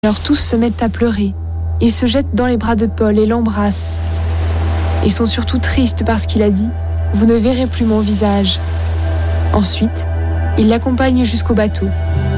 Alors tous se mettent à pleurer. Ils se jettent dans les bras de Paul et l'embrassent. Ils sont surtout tristes parce qu'il a dit « Vous ne verrez plus mon visage ». Ensuite, ils l'accompagnent jusqu'au bateau.